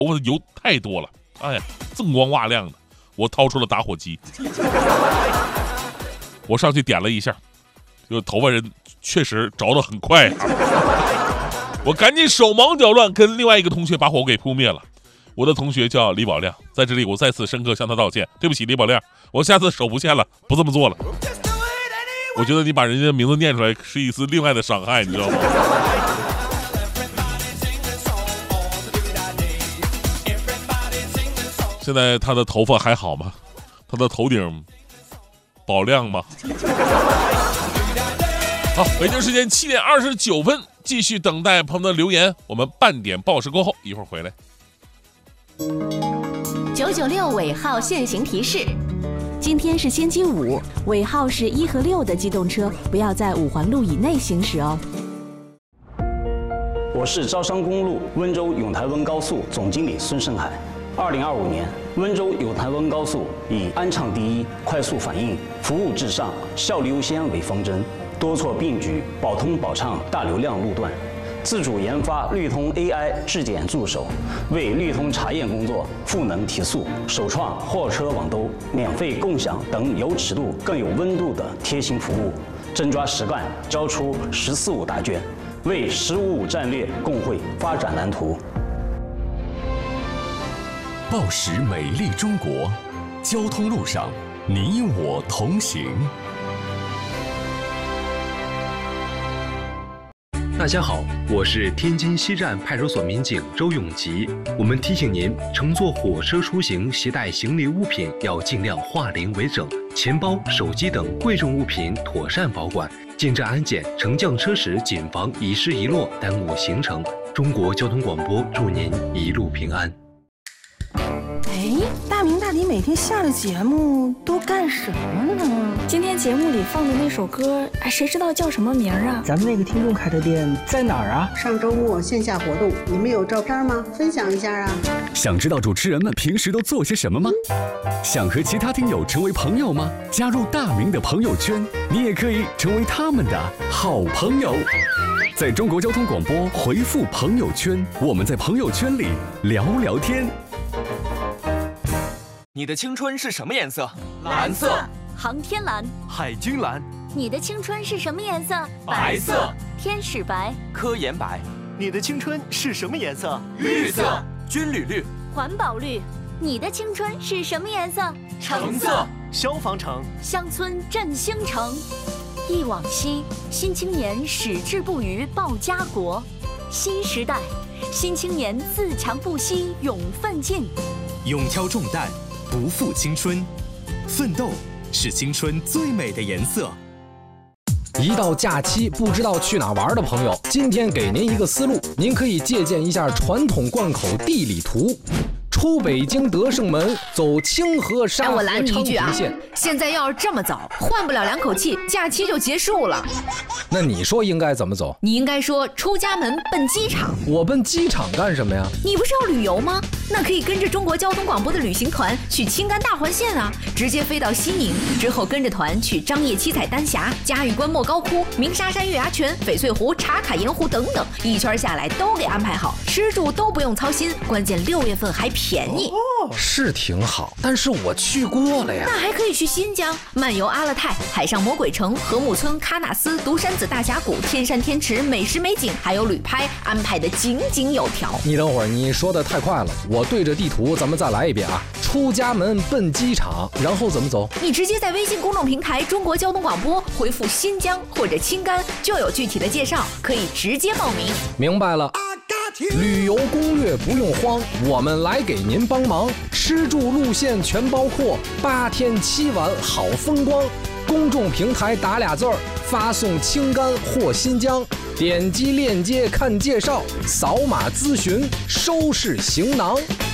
发的油太多了，哎呀，锃光瓦亮的。我掏出了打火机，我上去点了一下，就头发人确实着得很快啊。我赶紧手忙脚乱跟另外一个同学把火给扑灭了。我的同学叫李宝亮，在这里我再次深刻向他道歉，对不起李宝亮，我下次手不欠了，不这么做了。我觉得你把人家的名字念出来是一次另外的伤害，你知道吗？现在他的头发还好吗？他的头顶保亮吗？好，北京时间7点29分，继续等待朋友的留言。我们半点报时过后一会儿回来。 996尾号限行提示：今天是星期五，尾号是1和6的机动车不要在5环路以内行驶哦。 我是招商公路温州永台温高速总经理孙胜海。2025年，温州永台温高速以安畅第一、快速反应、服务至上、效率优先为方针，多措并举，保通保畅大流量路段，自主研发绿通 AI 质检助手，为绿通查验工作赋能提速，首创货车网兜、免费共享等有尺度更有温度的贴心服务，真抓实干，交出“14.5”答卷，为“15.5”战略共绘发展蓝图。 报时美丽中国，交通路上你我同行。 大家好，我是天津西站派出所民警周永吉。我们提醒您，乘坐火车出行携带行李物品要尽量化零为整，钱包、手机等贵重物品妥善保管。进站安检、乘降车时谨防遗失遗落，耽误行程。中国交通广播祝您一路平安。 大明大迪每天下了节目都干什么呢？ 今天节目里放的那首歌，谁知道叫什么名啊？ 咱们那个听众开的店在哪儿啊？ 上周末线下活动，你们有照片吗？分享一下啊！ 想知道主持人们平时都做些什么吗？想和其他听友成为朋友吗？加入大明的朋友圈，你也可以成为他们的好朋友。在中国交通广播回复朋友圈，我们在朋友圈里聊聊天。 你的青春是什么颜色？ 蓝色。航天蓝。 海军蓝。 你的青春是什么颜色？ 白色。 天使白。 科研白。 你的青春是什么颜色？ 绿色。军旅绿。 环保绿。你的青春是什么颜色？ 橙色。 消防橙。 乡村振兴城。忆往昔，新青年矢志不渝报家国。新时代，新青年自强不息勇奋进。 勇挑重担，不负青春，奋斗是青春最美的颜色。 一到假期不知道去哪玩的朋友，今天给您一个思路，您可以借鉴一下传统贯口地理图。出北京德胜门，走清河沙河昌平线。 现在要是这么走，换不了2口气，假期就结束了。 那你说应该怎么走？ 你应该说出家门奔机场。 我奔机场干什么呀？ 你不是要旅游吗？那可以跟着中国交通广播的旅行团去青甘大环线啊，直接飞到西宁，之后跟着团去张掖七彩丹霞、嘉峪关莫高窟、鸣沙山月牙泉、翡翠湖、茶卡盐湖等等，一圈下来都给安排好，吃住都不用操心，关键6月份还便宜。 是挺好，但是我去过了呀。 那还可以去新疆漫游阿勒泰、海上魔鬼城、禾木村、喀纳斯、独山子大峡谷、天山天池、美食美景，还有旅拍，安排的井井有条。 你等会儿，你说的太快了，我对着地图咱们再来一遍啊。出家门奔机场，然后怎么走？ 你直接在微信公众平台中国交通广播回复新疆或者青甘，就有具体的介绍，可以直接报名。 明白了。旅游攻略不用慌，我们来给您帮忙，吃住路线全包括，8天7晚好风光。公众平台打2字儿，发送青甘或新疆，点击链接看介绍，扫码咨询，收拾行囊。